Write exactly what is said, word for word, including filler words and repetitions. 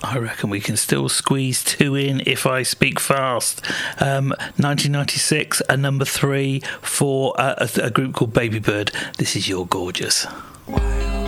I reckon we can still squeeze two in if I speak fast. Um, nineteen ninety-six, a number three for uh, a, a group called Baby Bird. This is You're Gorgeous. Why?